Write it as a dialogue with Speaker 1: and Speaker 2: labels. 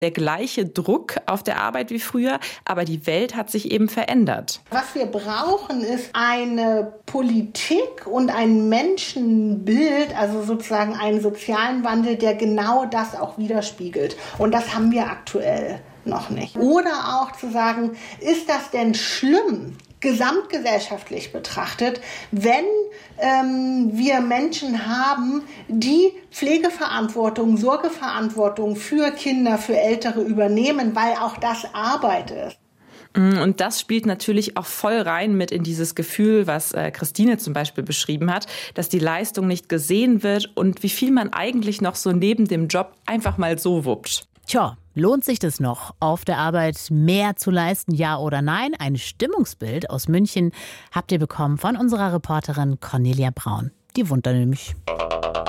Speaker 1: der gleiche Druck auf der Arbeit wie früher, aber die Welt hat sich eben verändert.
Speaker 2: Was wir brauchen, ist eine Politik und ein Menschenbild, also sozusagen einen sozialen Wandel, der genau das auch widerspiegelt. Und das haben wir aktuell noch nicht. Oder auch zu sagen, ist das denn schlimm, gesamtgesellschaftlich betrachtet, wenn wir Menschen haben, die Pflegeverantwortung, Sorgeverantwortung für Kinder, für Ältere übernehmen, weil auch das Arbeit ist.
Speaker 1: Und das spielt natürlich auch voll rein mit in dieses Gefühl, was Christine zum Beispiel beschrieben hat, dass die Leistung nicht gesehen wird und wie viel man eigentlich noch so neben dem Job einfach mal so wuppt.
Speaker 3: Tja, lohnt sich das noch, auf der Arbeit mehr zu leisten, ja oder nein? Ein Stimmungsbild aus München habt ihr bekommen von unserer Reporterin Cornelia Braun. Die wohnt da nämlich.